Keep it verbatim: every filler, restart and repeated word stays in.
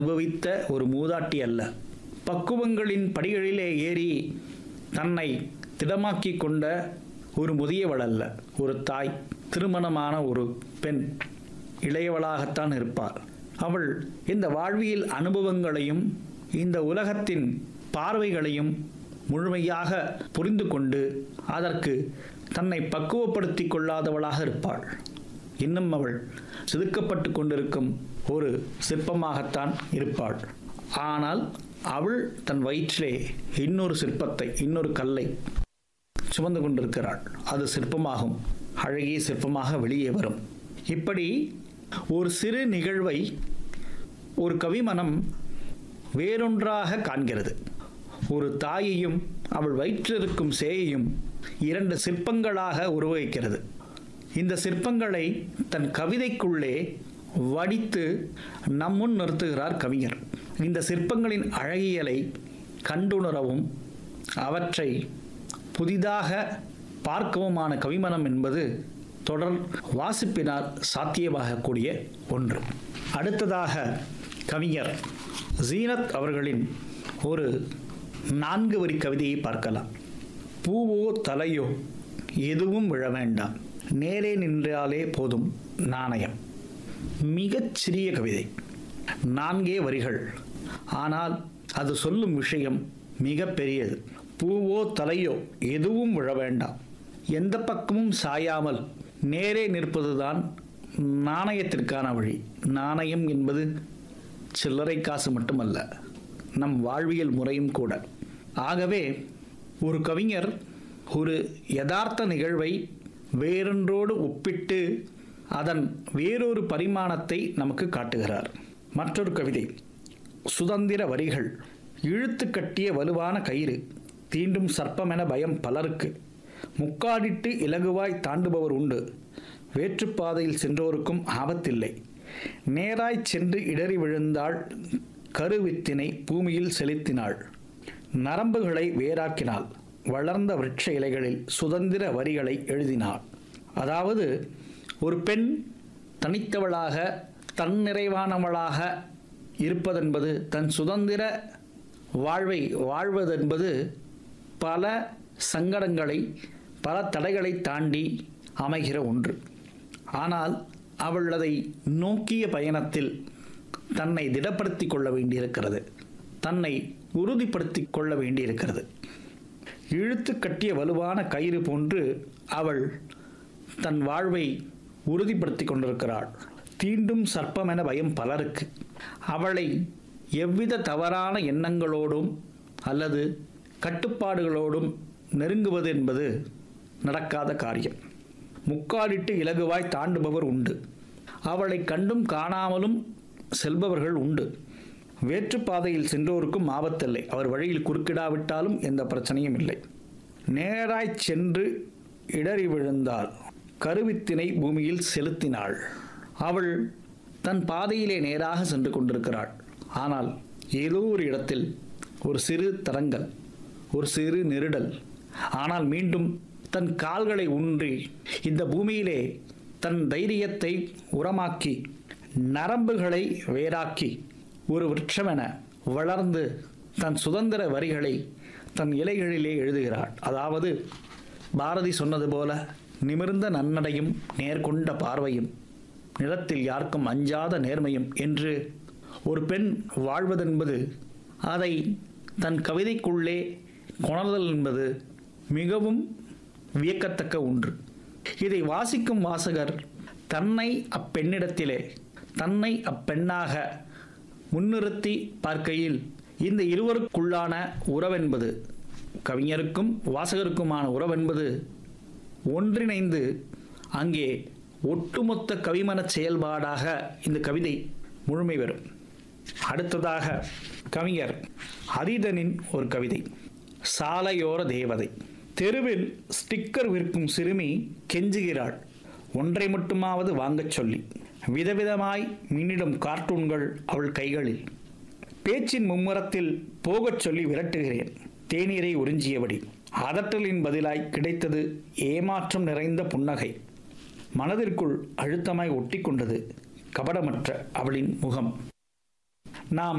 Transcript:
அனுபவித்த ஒரு மூதாட்டி அல்ல. பக்குவங்களின் படிகளிலே ஏறி தன்னை திடமாக்கி கொண்ட ஒரு முதியவள் அல்ல. ஒரு தாய், திருமணமான ஒரு பெண், இளையவளாகத்தான் இருப்பாள். அவள் இந்த வாழ்வியல் அனுபவங்களையும் இந்த உலகத்தின் பார்வைகளையும் முழுமையாக புரிந்து கொண்டு அதற்கு தன்னை பக்குவப்படுத்தி கொள்ளாதவளாக இருப்பாள். இன்னும் அவள் செதுக்கப்பட்டு கொண்டிருக்கும் ஒரு சிற்பமாகத்தான் இருப்பாள். ஆனால் அவள் தன் வயிற்றிலே இன்னொரு சிற்பத்தை, இன்னொரு கல்லை சுமந்து கொண்டிருக்கிறாள். அது சிற்பமாகும், அழகிய சிற்பமாக வெளியே வரும். இப்படி ஒரு சிறு நிகழ்வை ஒரு கவிமனம் வேறொன்றாக காண்கிறது. ஒரு தாயையும் அவள் வயிற்றிருக்கும் சேயையும் இரண்டு சிற்பங்களாக உருவகிக்கிறது. இந்த சிற்பங்களை தன் கவிதைக்குள்ளே வடித்து நம்முன் நிறுத்துகிறார் கவிஞர். இந்த சிற்பங்களின் அழகியலை கண்டுணரவும் அவற்றை புதிதாக பார்க்கவுமான கவிமனம் என்பது தொடர் வாசிப்பினால் சாத்தியமாகக்கூடிய ஒன்று. அடுத்ததாக கவிஞர் ஜீனத் அவர்களின் ஒரு நான்கு வரி கவிதையை பார்க்கலாம். பூவோ தலையோ எதுவும் விழ வேண்டாம், நேரே நின்றாலே போதும் நாணயம். மிகச் சிறிய கவிதை, நான்கே வரிகள். ஆனால் அது சொல்லும் விஷயம் மிக பெரியது. பூவோ தலையோ எதுவும் விழ வேண்டாம், எந்த பக்கமும் சாயாமல் நேரே நிற்பதுதான் நாணயத்திற்கான வழி. நாணயம் என்பது சில்லறை காசு மட்டுமல்ல, நம் வாழ்வியல் முறையும் கூட. ஆகவே ஒரு கவிஞர் ஒரு யதார்த்த நிகழ்வை வேறொன்றோடு ஒப்பிட்டு அதன் வேறொரு பரிமாணத்தை நமக்கு காட்டுகிறார். மற்றொரு கவிதை, சுதந்திர வரிகள். இழுத்து கட்டிய வலுவான கயிறு, தீண்டும் சர்ப்பமென பயம் பலருக்கு. முக்காடிட்டு இலகுவாய் தாண்டுபவர் உண்டு, வேற்றுப்பாதையில் சென்றோருக்கும் ஆபத்தில்லை. நேராய் சென்று இடறி விழுந்தாள், கருவித்தினை பூமியில் செலுத்தினாள். நரம்புகளை வேறாக்கினாள், வளர்ந்த விருட்ச இலைகளில் சுதந்திர வரிகளை எழுதினாள். அதாவது ஒரு பெண் தனித்தவளாக தன்னிறைவானவளாக இருப்பதென்பது, தன் சுதந்திர வாழ்வை வாழ்வதென்பது பல சங்கடங்களை, பல தடைகளை தாண்டி அமைகிற ஒன்று. ஆனால் அவள் அதை நோக்கிய பயணத்தில் தன்னை திடப்படுத்தி கொள்ள வேண்டியிருக்கிறது, தன்னை உறுதிப்படுத்தி கொள்ள வேண்டியிருக்கிறது. இழுத்து கட்டிய வலுவான கயிறு போன்று அவள் தன் வாழ்வை உறுதிப்படுத்தி கொண்டிருக்கிறாள். தீண்டும் சர்ப்பம் என பயம் பலருக்கு. அவளை எவ்வித தவறான எண்ணங்களோடும் அல்லது கட்டுப்பாடுகளோடும் நெருங்குவது என்பது நடக்காத காரியம். முக்காடிட்டு இலகுவாய் தாண்டுபவர் உண்டு, அவளை கண்டும் காணாமலும் செல்பவர்கள் உண்டு. வேற்றுப்பாதையில் சென்றோருக்கும் ஆபத்தில்லை, அவர் வழியில் குறுக்கிடாவிட்டாலும் எந்த பிரச்சனையும் இல்லை. நேராய் சென்று இடறி விழுந்தாள், கருவித்தினை பூமியில் செலுத்தினாள். அவள் தன் பாதையிலே நேராக சென்று கொண்டிருக்கிறாள். ஆனால் ஏதோ ஒரு இடத்தில் ஒரு சிறு தடங்கல், ஒரு சிறு நெருடல். ஆனால் மீண்டும் தன் கால்களை ஊன்றி இந்த பூமியிலே தன் தைரியத்தை உரமாக்கி நரம்புகளை வேறாக்கி ஒரு விருட்சமென வளர்ந்து தன் சுதந்திர வரிகளை தன் இலைகளிலே எழுதுகிறாள். அதாவது பாரதி சொன்னது போல, நிமிர்ந்த நன்னடையும் நேர்கொண்ட பார்வையும் நிலத்தில் யாருக்கும் அஞ்சாத நேர்மையும் என்று ஒரு பெண் வாழ்வதென்பது, அதை தன் கவிதைக்குள்ளே கொணர்தல் என்பது மிகவும் வியக்கத்தக்க ஒன்று. இதை வாசிக்கும் வாசகர் தன்னை அப்பெண்ணிடத்திலே, தன்னை அப்பெண்ணாக முன்னிறுத்தி பார்க்கையில் இந்த இருவருக்குள்ளான உறவென்பது, கவிஞருக்கும் வாசகருக்குமான உறவென்பது ஒன்றிணைந்து அங்கே ஒட்டுமொத்த கவிமன செயல்பாடாக இந்த கவிதை முழுமை பெறும். அடுத்ததாக கவிஞர் அதீதனின் ஒரு கவிதை, சாலையோர தேவதை. தெருவில் ஸ்டிக்கர் விற்கும் சிறுமி கெஞ்சுகிறாள், ஒன்றை மட்டுமாவது வாங்கச் சொல்லி. விதவிதமாய் மின்னிடும் கார்ட்டூன்கள் அவள் கைகளில். பேச்சின் மும்முரத்தில் போகச் சொல்லி விரட்டுகிறேன், தேநீரை உறிஞ்சியபடி. அதட்டலின் பதிலாய் கிடைத்தது ஏமாற்றம் நிறைந்த புன்னகை. மனதிற்குள் அழுத்தமாய் ஒட்டி கொண்டது கபடமற்ற அவளின் முகம். நாம்